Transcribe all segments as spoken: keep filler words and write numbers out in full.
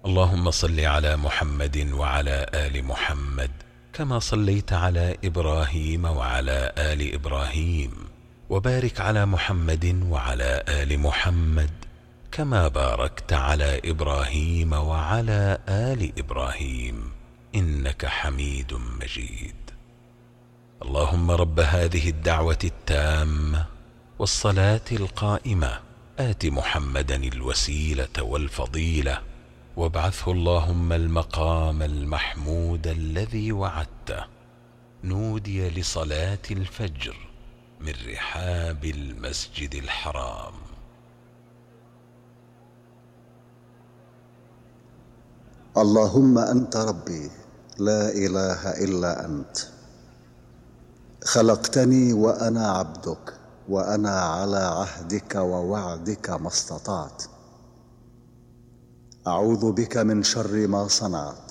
اللهم صل على محمد وعلى آل محمد كما صليت على إبراهيم وعلى آل إبراهيم، وبارك على محمد وعلى آل محمد كما باركت على إبراهيم وعلى آل إبراهيم إنك حميد مجيد. اللهم رب هذه الدعوة التامة والصلاة القائمة آت محمدا الوسيلة والفضيلة وابعثه اللهم المقام المحمود الذي وعدته. نودي لصلاة الفجر من رحاب المسجد الحرام. اللهم أنت ربي لا إله إلا أنت، خلقتني وأنا عبدك، وأنا على عهدك ووعدك ما استطعت. أعوذ بك من شر ما صنعت،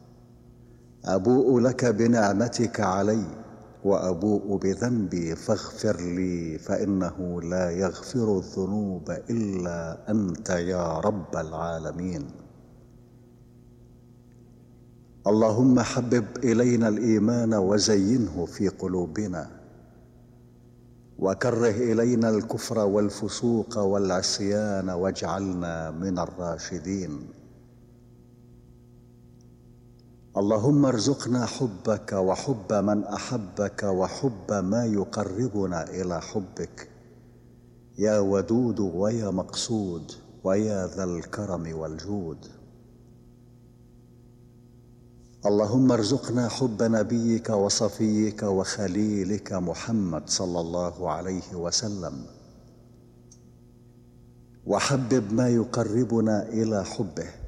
أبوء لك بنعمتك علي وأبوء بذنبي فاغفر لي، فإنه لا يغفر الذنوب إلا أنت يا رب العالمين. اللهم حبب إلينا الإيمان وزينه في قلوبنا، وكره إلينا الكفر والفسوق والعصيان واجعلنا من الراشدين. اللهم ارزقنا حبك وحب من أحبك وحب ما يقربنا إلى حبك، يا ودود ويا مقصود ويا ذا الكرم والجود. اللهم ارزقنا حب نبيك وصفيك وخليلك محمد صلى الله عليه وسلم، وحبب ما يقربنا إلى حبه